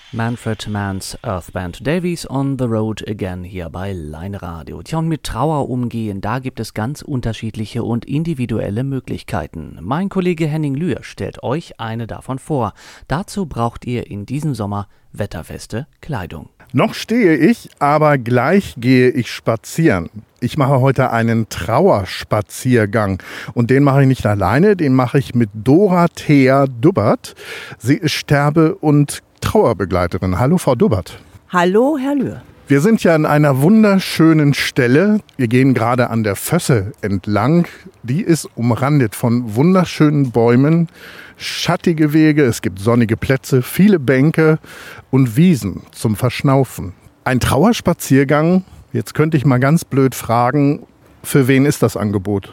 Manfred Mann's Earthband Davies on the Road Again hier bei Line Radio. Tja, und mit Trauer umgehen, da gibt es ganz unterschiedliche und individuelle Möglichkeiten. Mein Kollege Henning Lühr stellt euch eine davon vor. Dazu braucht ihr in diesem Sommer wetterfeste Kleidung. Noch stehe ich, aber gleich gehe ich spazieren. Ich mache heute einen Trauerspaziergang und den mache ich nicht alleine, den mache ich mit Dorothea Dubbert. Sie ist Sterbe- und Trauerbegleiterin. Hallo, Frau Dubbert. Hallo, Herr Lühr. Wir sind ja an einer wunderschönen Stelle. Wir gehen gerade an der Fösse entlang. Die ist umrandet von wunderschönen Bäumen, schattige Wege, es gibt sonnige Plätze, viele Bänke und Wiesen zum Verschnaufen. Ein Trauerspaziergang, jetzt könnte ich mal ganz blöd fragen, für wen ist das Angebot?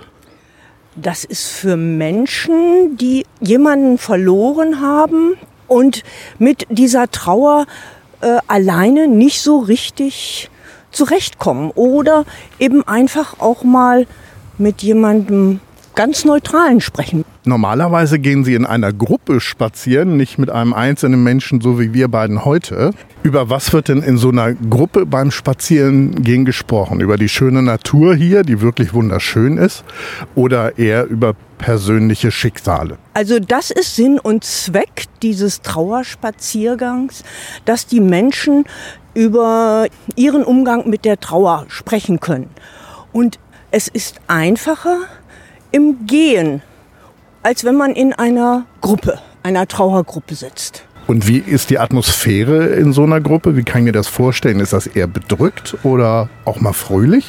Das ist für Menschen, die jemanden verloren haben und mit dieser Trauer alleine nicht so richtig zurechtkommen oder eben einfach auch mal mit jemandem ganz Neutralen sprechen. Normalerweise gehen Sie in einer Gruppe spazieren, nicht mit einem einzelnen Menschen, so wie wir beiden heute. Über was wird denn in so einer Gruppe beim Spazierengehen gesprochen? Über die schöne Natur hier, die wirklich wunderschön ist, oder eher über persönliche Schicksale? Also das ist Sinn und Zweck dieses Trauerspaziergangs, dass die Menschen über ihren Umgang mit der Trauer sprechen können. Und es ist einfacher im Gehen, als wenn man in einer Gruppe, einer Trauergruppe sitzt. Und wie ist die Atmosphäre in so einer Gruppe? Wie kann ich mir das vorstellen? Ist das eher bedrückt oder auch mal fröhlich?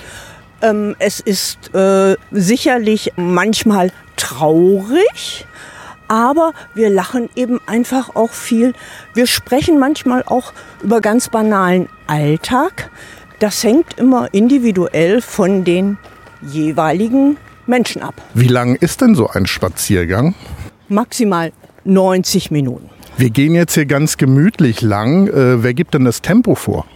Es ist sicherlich manchmal traurig, aber wir lachen eben einfach auch viel. Wir sprechen manchmal auch über ganz banalen Alltag. Das hängt immer individuell von den jeweiligen Menschen ab. Wie lang ist denn so ein Spaziergang? Maximal 90 Minuten. Wir gehen jetzt hier ganz gemütlich lang. Wer gibt denn das Tempo vor?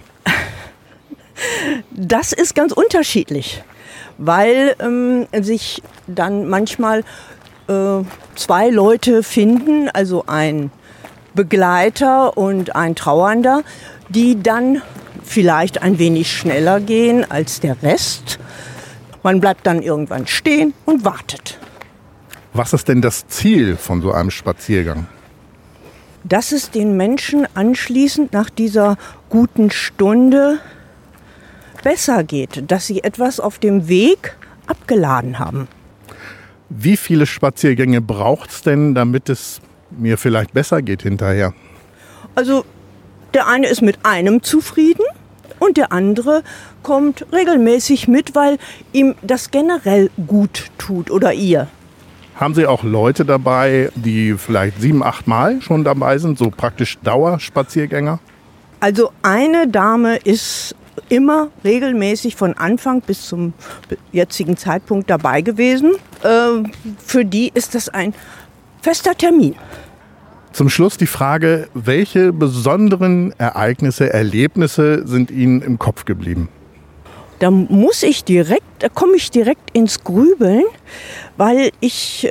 Das ist ganz unterschiedlich, weil sich dann manchmal zwei Leute finden, also ein Begleiter und ein Trauernder, die dann vielleicht ein wenig schneller gehen als der Rest. Man bleibt dann irgendwann stehen und wartet. Was ist denn das Ziel von so einem Spaziergang? Dass es den Menschen anschließend nach dieser guten Stunde besser geht, dass sie etwas auf dem Weg abgeladen haben. Wie viele Spaziergänge braucht es denn, damit es mir vielleicht besser geht hinterher? Also der eine ist mit einem zufrieden und der andere kommt regelmäßig mit, weil ihm das generell gut tut oder ihr. Haben Sie auch Leute dabei, die vielleicht 7, 8 Mal schon dabei sind, so praktisch Dauerspaziergänger? Also eine Dame ist immer regelmäßig von Anfang bis zum jetzigen Zeitpunkt dabei gewesen. Für die ist das ein fester Termin. Zum Schluss die Frage, welche besonderen Ereignisse, Erlebnisse sind Ihnen im Kopf geblieben? Da komme ich direkt ins Grübeln, weil ich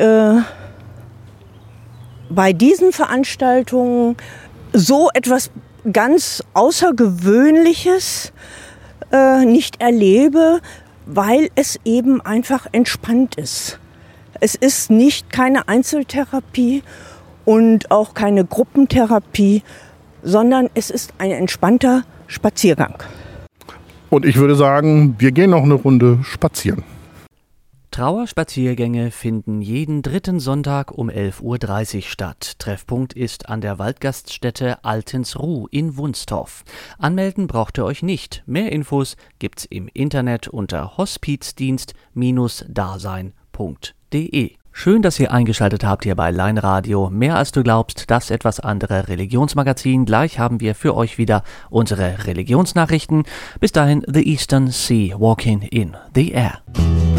bei diesen Veranstaltungen so etwas ganz Außergewöhnliches nicht erlebe, weil es eben einfach entspannt ist. Es ist keine Einzeltherapie und auch keine Gruppentherapie, sondern es ist ein entspannter Spaziergang. Und ich würde sagen, wir gehen noch eine Runde spazieren. Trauerspaziergänge finden jeden dritten Sonntag um 11.30 Uhr statt. Treffpunkt ist an der Waldgaststätte Altensruh in Wunstorf. Anmelden braucht ihr euch nicht. Mehr Infos gibt's im Internet unter hospizdienst-dasein.de. Schön, dass ihr eingeschaltet habt hier bei Line Radio. Mehr als du glaubst, das etwas andere Religionsmagazin. Gleich haben wir für euch wieder unsere Religionsnachrichten. Bis dahin, The Eastern Sea Walking in the Air.